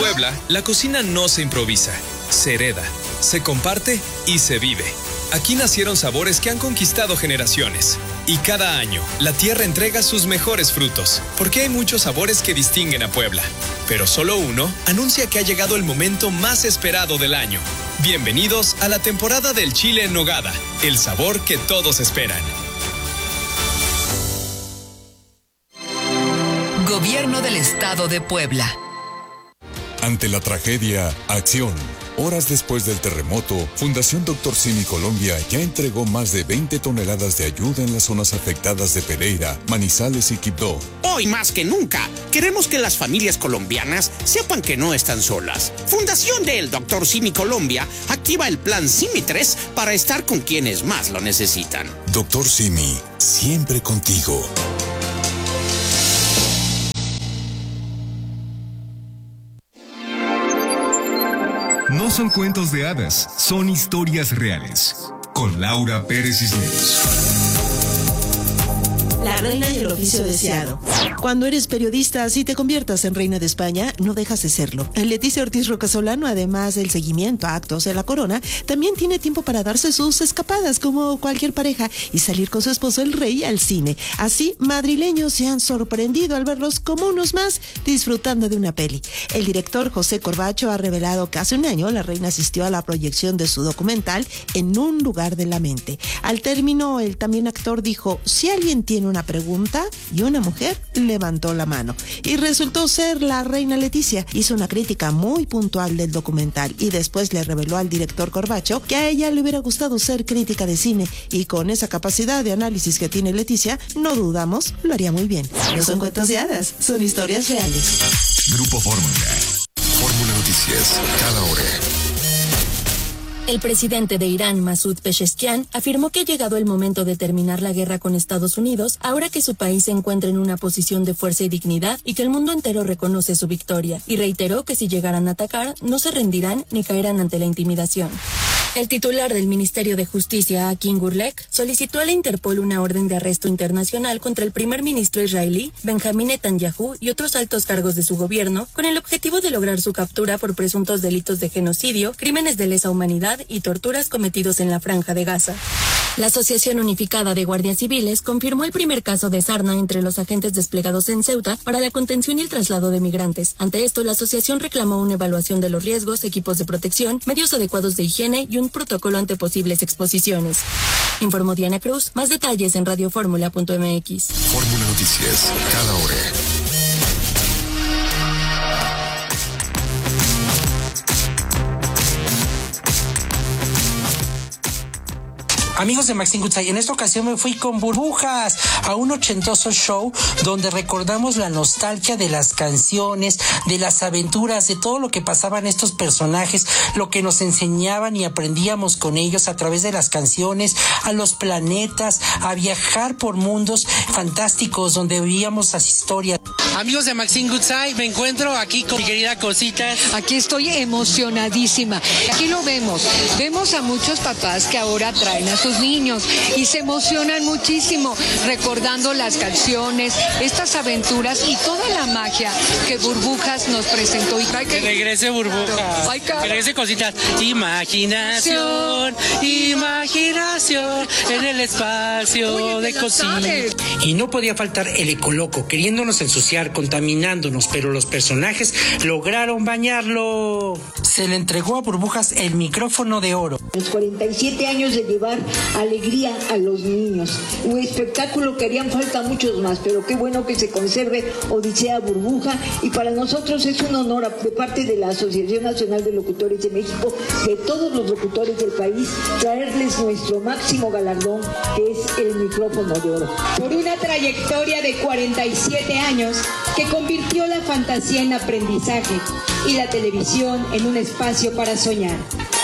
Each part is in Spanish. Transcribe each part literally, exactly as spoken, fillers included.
Puebla, la cocina no se improvisa, se hereda, se comparte y se vive. Aquí nacieron sabores que han conquistado generaciones. Y cada año, la tierra entrega sus mejores frutos, porque hay muchos sabores que distinguen a Puebla. Pero solo uno anuncia que ha llegado el momento más esperado del año. Bienvenidos a la temporada del chile en nogada, el sabor que todos esperan. Gobierno del Estado de Puebla. Ante la tragedia, acción. Horas después del terremoto, Fundación Doctor Simi Colombia ya entregó más de veinte toneladas de ayuda en las zonas afectadas de Pereira, Manizales y Quibdó. Hoy más que nunca, queremos que las familias colombianas sepan que no están solas. Fundación del Doctor Simi Colombia activa el plan Simi tres para estar con quienes más lo necesitan. Doctor Simi, siempre contigo. No son cuentos de hadas, son historias reales. Con Laura Pérez Cisneros. La reina y el oficio deseado. Cuando eres periodista, si te conviertas en reina de España, no dejas de serlo. Leticia Ortiz Rocasolano, además del seguimiento a actos de la corona, también tiene tiempo para darse sus escapadas como cualquier pareja y salir con su esposo el rey al cine. Así, madrileños se han sorprendido al verlos como unos más disfrutando de una peli. El director José Corbacho ha revelado que hace un año la reina asistió a la proyección de su documental En un lugar de la mente. Al término, el también actor dijo, si alguien tiene una pregunta, y una mujer levantó la mano. Y resultó ser la reina Leticia. Hizo una crítica muy puntual del documental y después le reveló al director Corbacho que a ella le hubiera gustado ser crítica de cine y con esa capacidad de análisis que tiene Leticia, no dudamos, lo haría muy bien. No son cuentos de hadas, son historias reales. Grupo Fórmula. Fórmula Noticias, cada hora. El presidente de Irán, Masoud Pezeshkian, afirmó que ha llegado el momento de terminar la guerra con Estados Unidos, ahora que su país se encuentra en una posición de fuerza y dignidad y que el mundo entero reconoce su victoria, y reiteró que si llegaran a atacar, no se rendirán ni caerán ante la intimidación. El titular del Ministerio de Justicia, Akin Gurlek, solicitó a la Interpol una orden de arresto internacional contra el primer ministro israelí, Benjamín Netanyahu, y otros altos cargos de su gobierno, con el objetivo de lograr su captura por presuntos delitos de genocidio, crímenes de lesa humanidad y torturas cometidos en la Franja de Gaza. La Asociación Unificada de Guardias Civiles confirmó el primer caso de sarna entre los agentes desplegados en Ceuta para la contención y el traslado de migrantes. Ante esto, la asociación reclamó una evaluación de los riesgos, equipos de protección, medios adecuados de higiene y un protocolo ante posibles exposiciones. Informó Diana Cruz. Más detalles en radioformula punto m x. Fórmula Noticias, cada hora. Amigos de Maxine Goodside, en esta ocasión me fui con Burbujas a un ochentoso show donde recordamos la nostalgia de las canciones, de las aventuras, de todo lo que pasaban estos personajes, lo que nos enseñaban y aprendíamos con ellos a través de las canciones, a los planetas, a viajar por mundos fantásticos donde vivíamos las historias. Amigos de Maxine Goodside, me encuentro aquí con mi querida Cositas. Aquí estoy emocionadísima. Aquí lo vemos. Vemos a muchos papás que ahora traen a sus niños y se emocionan muchísimo recordando las canciones, estas aventuras y toda la magia que Burbujas nos presentó. Y que regrese Burbujas, Ay, que regrese Cositas. Imaginación, imaginación en el espacio. Oye, de Cositas. Y no podía faltar el ecoloco, queriéndonos ensuciar, contaminándonos, pero los personajes lograron bañarlo. Se le entregó a Burbujas el micrófono de oro. Los cuarenta y siete años de llevar alegría a los niños. Un espectáculo que harían falta muchos más, pero qué bueno que se conserve Odisea Burbuja, y para nosotros es un honor de parte de la Asociación Nacional de Locutores de México, de todos los locutores del país, traerles nuestro máximo galardón, que es el micrófono de oro. Por una trayectoria de cuarenta y siete años que convirtió la fantasía en aprendizaje y la televisión en un espacio para soñar.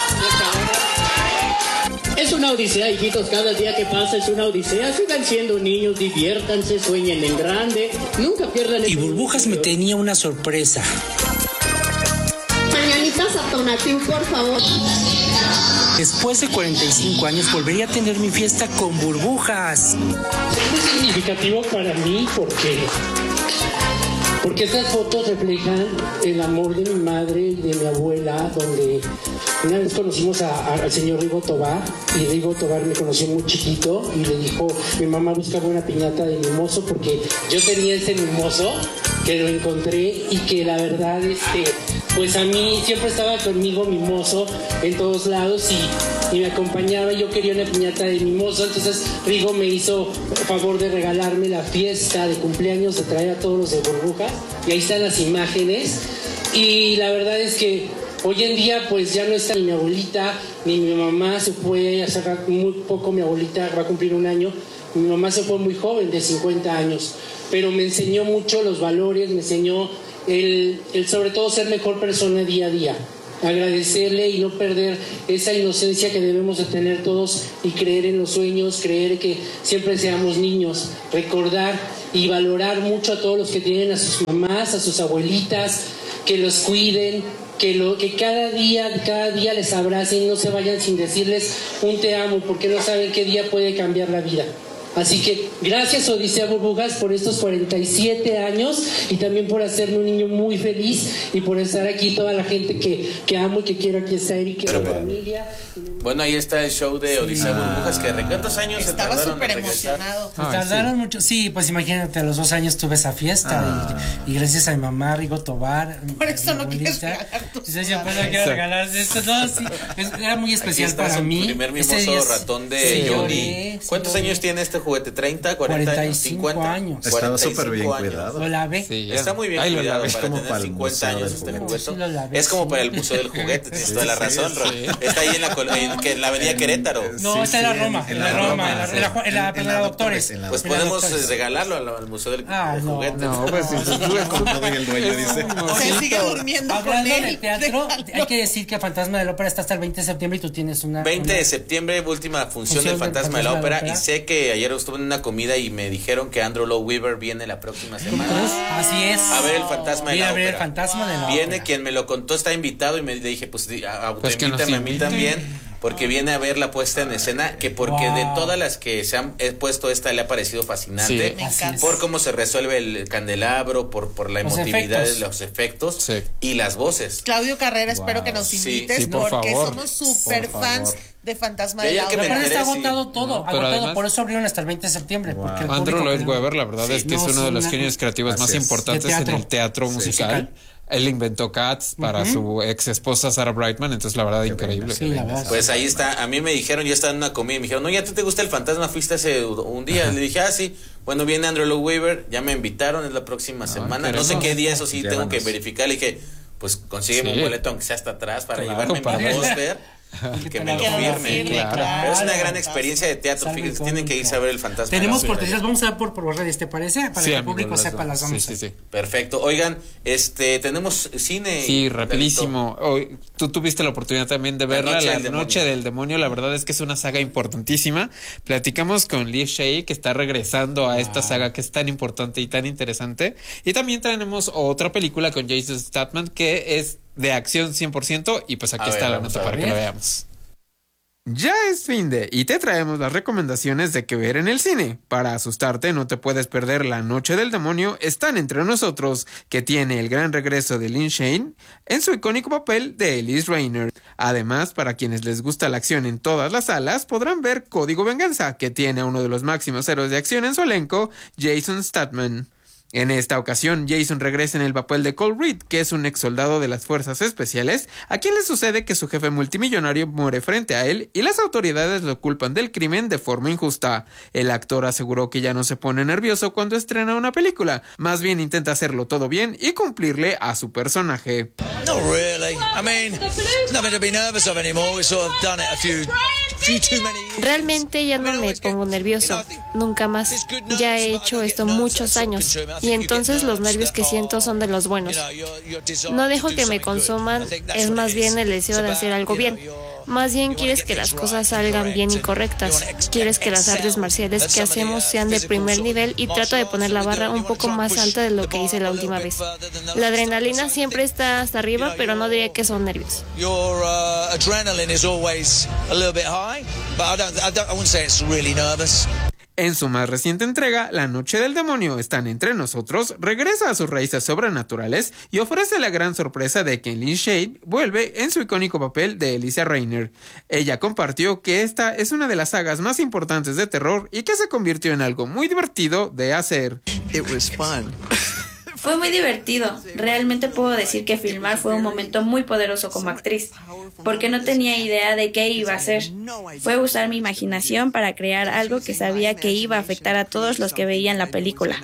Es una odisea, hijitos, cada día que pasa es una odisea. Sigan siendo niños, diviértanse, sueñen en grande, nunca pierdan el... Y Burbujas me tenía una sorpresa. Mañanitas a Tonatiuh, por favor. Después de cuarenta y cinco años volvería a tener mi fiesta con Burbujas. Es significativo para mí porque porque estas fotos reflejan el amor de mi madre y de mi abuela, donde una vez conocimos a, a, al señor Rigo Tobar, y Rigo Tobar me conoció muy chiquito y le dijo, mi mamá buscaba una piñata de mimoso porque yo tenía ese mimoso que lo encontré y que la verdad, este, pues a mí siempre estaba conmigo mimoso en todos lados y, y me acompañaba y yo quería una piñata de mimoso, entonces Rigo me hizo favor de regalarme la fiesta de cumpleaños, de traer a todos los de Burbujas y ahí están las imágenes y la verdad es que hoy en día pues ya no está ni mi abuelita ni mi mamá, se fue hace muy poco, mi abuelita va a cumplir un año, mi mamá se fue muy joven de cincuenta años, pero me enseñó mucho los valores, me enseñó el, el sobre todo ser mejor persona día a día, agradecerle y no perder esa inocencia que debemos de tener todos y creer en los sueños, creer que siempre seamos niños, recordar y valorar mucho a todos los que tienen a sus mamás, a sus abuelitas, que los cuiden, que, lo, que cada día, cada día les abracen y no se vayan sin decirles un te amo, porque no saben qué día puede cambiar la vida. Así que gracias Odisea Burbujas por estos cuarenta y siete años y también por hacerme un niño muy feliz y por estar aquí, toda la gente que, que amo y que quiero aquí estar y que es mi familia. Bueno, ahí está el show de Odisea sí. Burbujas, que ¿cuántos años se tardaron? Estaba súper emocionado. Se tardaron sí. mucho, sí, pues imagínate, a los dos años tuve esa fiesta ah. y, y gracias a mi mamá, Rigo Tobar. Por eso no quieres regalar tus sí, yo pues no quiero regalar esto, no, sí, es, era muy especial para mí. El primer mimoso ratón de sí, Johnny. ¿Cuántos sí, años tiene este juguete? ¿treinta, cuarenta, cuarenta y cinco cincuenta años. Estaba súper bien cuidado. Lo lavé. Sí, está muy bien Ay, cuidado para tener para cincuenta años este juguete. Sí, es como para el Museo del Juguete, tienes sí, toda la razón, sí, sí. Está ahí en la, en, en la avenida Querétaro. No, sí, está en la Roma, en la Roma, en la, en la, en la, en la Doctores. Pues podemos regalarlo al Museo del ah, Juguete. No, pues si el dueño dice. Se sigue durmiendo Hablando con él. De teatro, hay que decir que Fantasma de la Ópera está hasta el veinte de septiembre y tú tienes una... veinte de septiembre, última función del Fantasma de la Ópera, y sé que ayer estuve en una comida y me dijeron que Andrew Lloyd Webber viene la próxima semana. Así es. A ver el Fantasma de la Ópera. A ver el Fantasma de la Viene Ópera. Quien me lo contó, está invitado y me dije, pues autoinvítame a mí también, porque viene a ver la puesta en escena, que porque wow. de todas las que se han puesto, esta le ha parecido fascinante, sí, por cómo se resuelve el candelabro, por, por la los emotividad efectos. de los efectos sí. y las voces. Claudio Carrera, wow. espero que nos invites, sí, sí, por porque favor. somos súper fans de Fantasma de la Ópera. Pero está agotado sí. todo, no, agotado, además, por eso abrieron hasta el veinte de septiembre. Wow. Porque Andrew Lloyd Webber, la verdad sí, es que no, es uno de los genios creativos más es. importantes en el teatro sí. musical. Sí. Él inventó Cats para uh-huh. su ex esposa Sarah Brightman, entonces la verdad increíble. Sí, la verdad. Pues ahí está, a mí me dijeron, yo estaba en una comida y me dijeron, no, ya tú te gusta el Fantasma, fuiste hace un día. Uh-huh. Le dije, ah, sí, bueno, viene Andrew Lloyd Webber, ya me invitaron, es la próxima no, semana, no sé qué día, eso sí, Llévanos. tengo que verificar. Le dije, pues consígueme sí. un boleto aunque sea hasta atrás para claro, llevarme para mi póster. Y que me lo firme, claro. Claro. Pero es una gran experiencia de teatro, fíjense, tienen que irse a ver el Fantasma. Tenemos cortesías, vamos a dar por, por redes, ¿te parece? Para sí, que el público amigo, sepa las vamos. Sí, sí, sí. Perfecto. Oigan, este, tenemos cine. Sí, rapidísimo. Hoy, tú tuviste la oportunidad también de verla, La Noche, la del, noche del Demonio. La verdad es que es una saga importantísima. Platicamos con Lee Shea, que está regresando a ah. esta saga que es tan importante y tan interesante. Y también tenemos otra película con Jason Statham que es de acción cien por ciento y pues aquí a está ver, la nota para que lo veamos. Ya es fin de y te traemos las recomendaciones de qué ver en el cine. Para asustarte no te puedes perder La Noche del Demonio, Están entre nosotros, que tiene el gran regreso de Lin Shane en su icónico papel de Elise Rainer. Además, para quienes les gusta la acción en todas las salas, podrán ver Código Venganza, que tiene a uno de los máximos héroes de acción en su elenco, Jason Statham. En esta ocasión, Jason regresa en el papel de Cole Reed, que es un ex soldado de las fuerzas especiales, a quien le sucede que su jefe multimillonario muere frente a él y las autoridades lo culpan del crimen de forma injusta. El actor aseguró que ya no se pone nervioso cuando estrena una película, más bien intenta hacerlo todo bien y cumplirle a su personaje. Not really. I mean, nothing to be nervous of anymore. We sort of done it a few, few too many years. Realmente ya no me pongo nervioso, nunca más. Ya he hecho esto muchos años. Y entonces los nervios que siento son de los buenos. No dejo que me consuman, es más bien el deseo de hacer algo bien. Más bien quieres que las cosas salgan bien y correctas. Quieres que las artes marciales que hacemos sean de primer nivel y trato de poner la barra un poco más alta de lo que hice la última vez. La adrenalina siempre está hasta arriba, pero no diría que son nervios. Your uh, adrenaline is always a little bit high, but I don't, I don't, I wouldn't say it's really nervous. En su más reciente entrega, La Noche del Demonio están entre nosotros, regresa a sus raíces sobrenaturales y ofrece la gran sorpresa de que Lin Shaye vuelve en su icónico papel de Alicia Reiner. Ella compartió que esta es una de las sagas más importantes de terror y que se convirtió en algo muy divertido de hacer. It was fun. Fue muy divertido. Realmente puedo decir que filmar fue un momento muy poderoso como actriz, porque no tenía idea de qué iba a hacer. Fue usar mi imaginación para crear algo que sabía que iba a afectar a todos los que veían la película.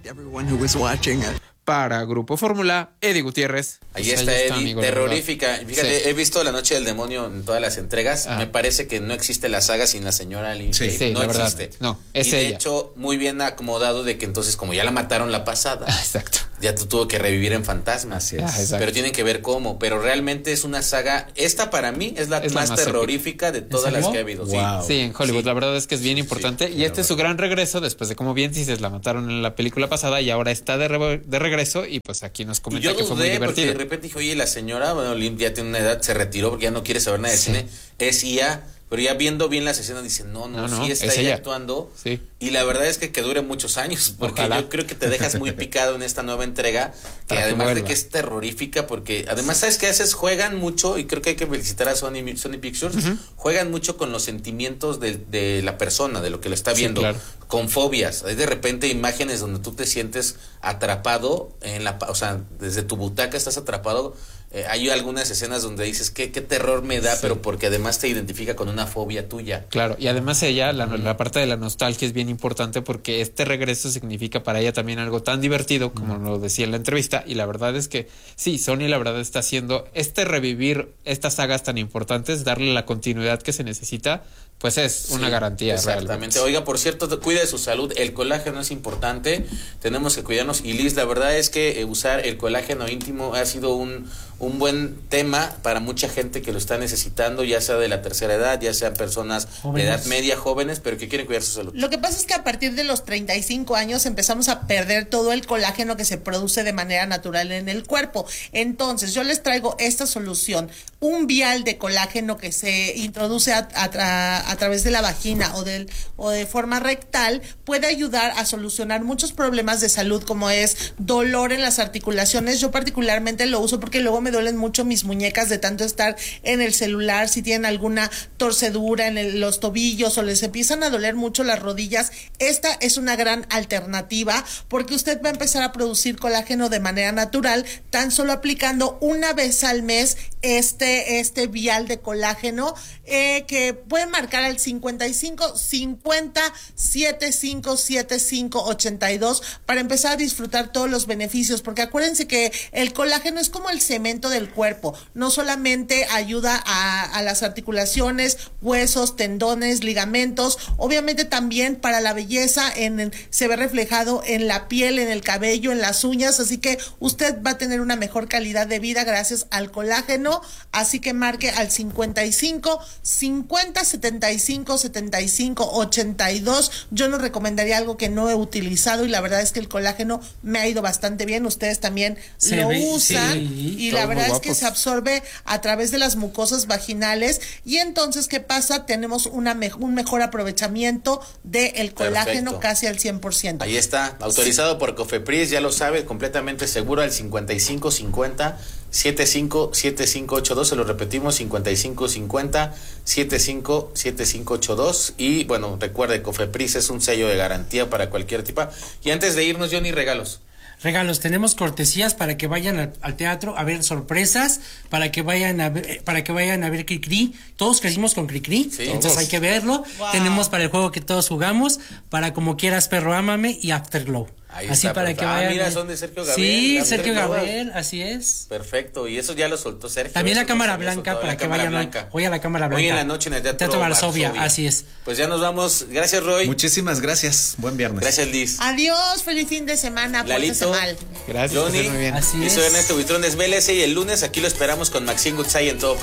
Para Grupo Fórmula, Eddie Gutiérrez. Ahí está, ahí está Eddie, amigo, terrorífica. Fíjate, sí. He visto La Noche del Demonio en todas las entregas. Ah. Me parece que no existe la saga sin la señora Lin Shaye. Sí, sí, no la existe. Verdad, no, es y de ella. hecho, muy bien acomodado de que entonces, como ya la mataron la pasada, exacto. ya tú tuvo que revivir en fantasmas. Ah, pero tienen que ver cómo. Pero realmente es una saga. Esta para mí es la, es más, la más terrorífica de todas las que ha habido. Wow. Sí. sí, en Hollywood. Sí. La verdad es que es bien importante. Sí, y este es su gran regreso después de, como bien dices, la mataron en la película pasada y ahora está de, re de regreso. Y pues aquí nos comenta yo que fue muy divertido. De repente dije, oye, la señora, bueno, Lin ya tiene una edad, se retiró porque ya no quiere saber nada de sí. cine. Es I A. Pero ya viendo bien las escenas dice, no, no, no, no sí está ahí ella. actuando. Sí. Y la verdad es que que dure muchos años, porque Ojalá. yo creo que te dejas muy picado en esta nueva entrega, que Para además que de que es terrorífica, porque además, ¿sabes qué haces? Juegan mucho, y creo que hay que felicitar a Sony, Sony Pictures, uh-huh. juegan mucho con los sentimientos de, de la persona, de lo que lo está viendo, sí, claro. con fobias. Hay de repente imágenes donde tú te sientes atrapado, en la, o sea, desde tu butaca estás atrapado. Eh, hay algunas escenas donde dices, ¿qué, qué terror me da? Sí. Pero porque además te identifica con una fobia tuya. Claro, y además ella, la, la parte de la nostalgia es bien importante porque este regreso significa para ella también algo tan divertido, como mm. lo decía en la entrevista, y la verdad es que sí, Sony la verdad está haciendo este revivir estas sagas tan importantes, darle la continuidad que se necesita, pues es una sí, garantía. Exactamente. Realmente. Oiga, por cierto, cuide su salud, el colágeno es importante, tenemos que cuidarnos, y Liz, la verdad es que eh, usar el colágeno íntimo ha sido un un buen tema para mucha gente que lo está necesitando, ya sea de la tercera edad, ya sean personas jóvenes. de edad media, jóvenes, pero que quieren cuidar su salud. Lo que pasa es que a partir de los treinta y cinco años empezamos a perder todo el colágeno que se produce de manera natural en el cuerpo. Entonces, yo les traigo esta solución, un vial de colágeno que se introduce a, a, a, a través de la vagina o, del, o de forma rectal, puede ayudar a solucionar muchos problemas de salud, como es dolor en las articulaciones. Yo particularmente lo uso porque luego me duelen mucho mis muñecas de tanto estar en el celular, si tienen alguna torcedura en el, los tobillos o les empiezan a doler mucho las rodillas. Esta es una gran alternativa porque usted va a empezar a producir colágeno de manera natural, tan solo aplicando una vez al mes este, este vial de colágeno eh, que pueden marcar al cincuenta y cinco cincuenta setenta y cinco setenta y cinco ochenta y dos para empezar a disfrutar todos los beneficios, porque acuérdense que el colágeno es como el cemento del cuerpo, no solamente ayuda a, a las articulaciones, huesos, tendones, ligamentos, obviamente también para la belleza, en, en, se ve reflejado en la piel, en el cabello, en las uñas, así que usted va a tener una mejor calidad de vida gracias al colágeno, así que marque al cincuenta y cinco cincuenta setenta y cinco setenta y cinco ochenta y dos. Yo no recomendaría algo que no he utilizado y la verdad es que el colágeno me ha ido bastante bien, ustedes también se lo ve, usan sí, y la verdad es que se absorbe a través de las mucosas vaginales y entonces ¿qué pasa? Tenemos una me un mejor aprovechamiento del colágeno. Perfecto. Casi al cien por ciento. Ahí está, autorizado sí. por Cofepris, ya lo sabe, completamente seguro al cincuenta y cinco cincuenta setenta y cinco setenta y cinco ochenta y dos, se lo repetimos, cincuenta y cinco cincuenta setenta y cinco setenta y cinco ochenta y dos, y bueno, recuerde, Cofepris es un sello de garantía para cualquier tipo. Y antes de irnos, Johnny, regalos. Regalos, tenemos cortesías para que vayan al, al teatro a ver sorpresas, para que vayan a ver, para que vayan a ver Cricri. Todos crecimos con Cricri, sí, entonces todos. Hay que verlo. Wow. Tenemos para el juego que todos jugamos, para Como Quieras Perro Ámame y Afterglow. Ahí así está, para perfecto. que vayan. Ah, mira, son de Sergio Gabriel. Sí, Sergio Gabriel, así es. Perfecto, y eso ya lo soltó Sergio. También la cámara blanca para que vayan blanca. Hoy a la cámara blanca. Hoy en la noche en el Teatro, Teatro Varsovia, Varsovia, así es. Pues ya nos vamos. Gracias, Roy. Muchísimas gracias. Buen viernes. Gracias, Liz. Adiós, feliz fin de semana. Lalito. Mal. Gracias. Johnny. Muy bien. Así es. Y soy Ernesto Buitrón, desvélese y el lunes aquí lo esperamos con Maxine Goodside en todo.